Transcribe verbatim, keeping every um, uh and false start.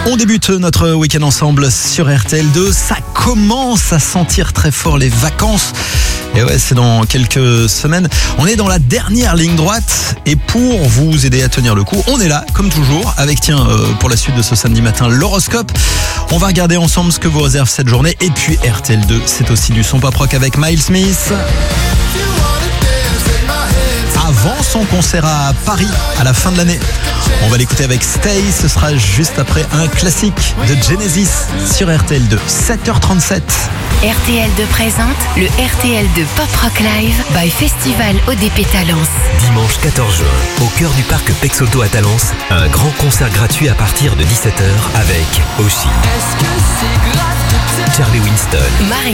On débute notre week-end ensemble sur R T L deux. Ça commence à sentir très fort les vacances. Et ouais, c'est dans quelques semaines. On est dans la dernière ligne droite. Et pour vous aider à tenir le coup, on est là, comme toujours, avec, tiens, euh, pour la suite de ce samedi matin, l'horoscope. On va regarder ensemble ce que vous réserve cette journée. Et puis R T L deux, c'est aussi du son pop rock avec Miles Smith. Avant son concert à Paris à la fin de l'année. On va l'écouter avec Stay, ce sera juste après un classique de Genesis sur R T L deux, sept heures trente-sept. R T L deux présente le R T L deux Pop Rock Live by Festival O D P Talence. Dimanche quatorze juin, au cœur du parc Pexauto à Talence, un grand concert gratuit à partir de dix-sept heures avec Oshi, Charlie Winston, Marie